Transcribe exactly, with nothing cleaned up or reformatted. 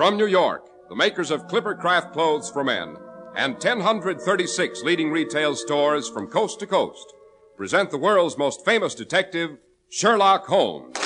From New York, the makers of Clipper Craft Clothes for Men and one thousand thirty-six leading retail stores from coast to coast present the world's most famous detective, Sherlock Holmes.